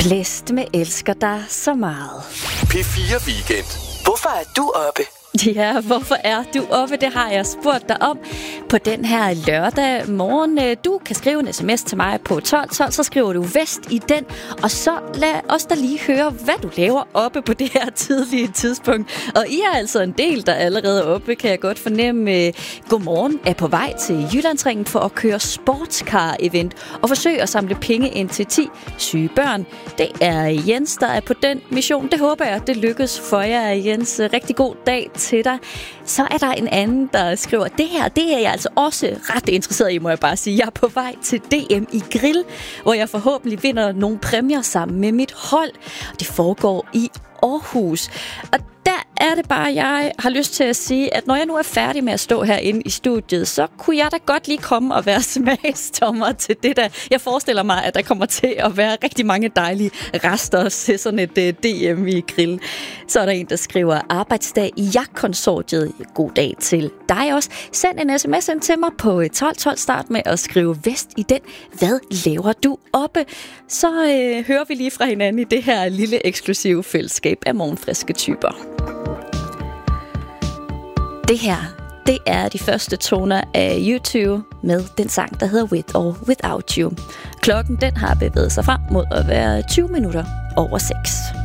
Blæst med elsker dig så meget. P4 Weekend. Hvorfor er du oppe? Ja, hvorfor er du oppe? Det har jeg spurgt dig om på den her lørdag morgen. Du kan skrive en sms til mig på 1212, så skriver du vest i den, og så lad os da lige høre, hvad du laver oppe på det her tidlige tidspunkt. Og I er altså en del, der allerede er oppe, kan jeg godt fornemme. Godmorgen er på vej til Jyllandsringen for at køre sportscar-event og forsøge at samle penge ind til 10 syge børn. Det er Jens, der er på den mission. Det håber jeg, det lykkes for jer, Jens. Rigtig god dag til dig. Så er der en anden, der skriver, det er jeg altså også ret interesseret i, må jeg bare sige. Jeg er på vej til DM i grill, hvor jeg forhåbentlig vinder nogle præmier sammen med mit hold. Det foregår i Aarhus. Og der er det bare, jeg har lyst til at sige, at når jeg nu er færdig med at stå herinde i studiet, så kunne jeg da godt lige komme og være smagsdommer til det der. Jeg forestiller mig, at der kommer til at være rigtig mange dejlige rester til sådan et DM i grill. Så er der en, der skriver arbejdsdag i jagtkonsortiet. God dag til dig også. Send en sms ind til mig på 1212. Start med at skrive vest i den. Hvad laver du oppe? Så hører vi lige fra hinanden i det her lille eksklusive fællesskab af morgenfriske typer. Det her, det er de første toner af YouTube med den sang, der hedder With or Without You. Klokken, den har bevæget sig frem mod at være 20 minutter over 6.